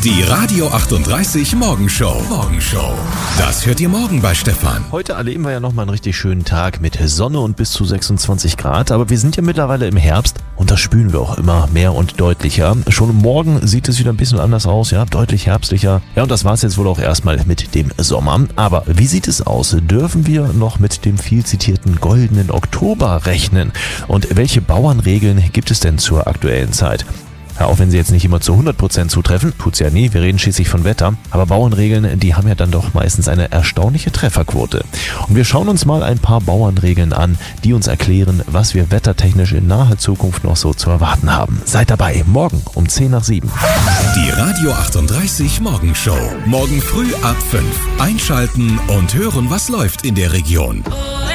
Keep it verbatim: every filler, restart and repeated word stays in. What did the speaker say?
Die Radio achtunddreißig Morgenshow. Morgenshow. Das hört ihr morgen bei Stefan. Heute erleben wir ja nochmal einen richtig schönen Tag mit Sonne und bis zu sechsundzwanzig Grad. Aber wir sind ja mittlerweile im Herbst und das spüren wir auch immer mehr und deutlicher. Schon morgen sieht es wieder ein bisschen anders aus, ja, deutlich herbstlicher. Ja, und das war's jetzt wohl auch erstmal mit dem Sommer. Aber wie sieht es aus? Dürfen wir noch mit dem viel zitierten goldenen Oktober rechnen? Und welche Bauernregeln gibt es denn zur aktuellen Zeit? Ja, auch wenn sie jetzt nicht immer zu hundert Prozent zutreffen, tut's ja nie, wir reden schließlich von Wetter, aber Bauernregeln, die haben ja dann doch meistens eine erstaunliche Trefferquote. Und wir schauen uns mal ein paar Bauernregeln an, die uns erklären, was wir wettertechnisch in naher Zukunft noch so zu erwarten haben. Seid dabei, morgen um zehn nach sieben. Die Radio achtunddreißig Morgenshow. Morgen früh ab fünf. Einschalten und hören, was läuft in der Region.